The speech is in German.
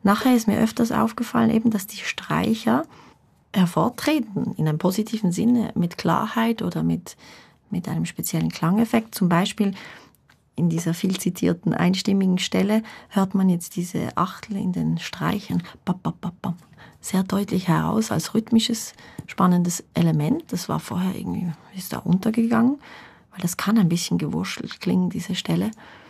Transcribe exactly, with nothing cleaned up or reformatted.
nachher ist mir öfters aufgefallen, eben, dass die Streicher hervortreten, in einem positiven Sinne, mit Klarheit oder mit, mit einem speziellen Klangeffekt. Zum Beispiel in dieser viel zitierten einstimmigen Stelle hört man jetzt diese Achtel in den Streichern bap, bap, bap, bap, sehr deutlich heraus als rhythmisches, spannendes Element. Das war vorher irgendwie, ist da untergegangen, weil das kann ein bisschen gewurschtelt klingen, diese Stelle.